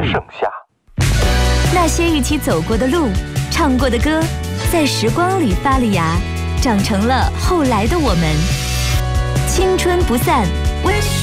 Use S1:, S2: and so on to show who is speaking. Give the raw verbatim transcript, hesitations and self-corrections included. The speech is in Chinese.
S1: 盛夏。
S2: 那些一起走过的路，唱过的歌，在时光里发了芽，长成了后来的我们。青春不散，微醺。